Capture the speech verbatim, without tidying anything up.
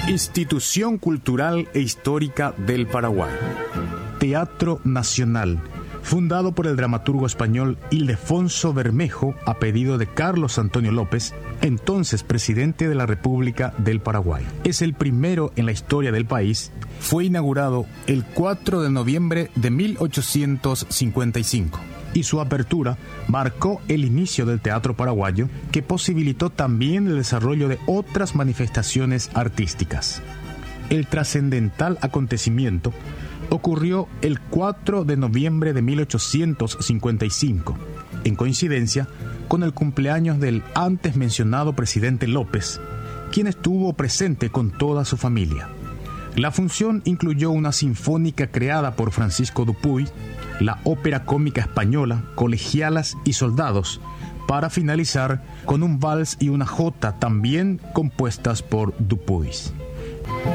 Institución Cultural e Histórica del Paraguay. Teatro Nacional, fundado por el dramaturgo español Ildefonso Bermejo a pedido de Carlos Antonio López, entonces presidente de la República del Paraguay. Es el primero en la historia del país. Fue inaugurado el cuatro de noviembre de mil ochocientos cincuenta y cinco. Y su apertura marcó el inicio del teatro paraguayo, que posibilitó también el desarrollo de otras manifestaciones artísticas. El trascendental acontecimiento ocurrió el cuatro de noviembre de mil ochocientos cincuenta y cinco, en coincidencia con el cumpleaños del antes mencionado presidente López, quien estuvo presente con toda su familia. La función incluyó una sinfónica creada por Francisco Dupuy, la ópera cómica española Colegialas y Soldados, para finalizar con un vals y una jota también compuestas por Dupuy.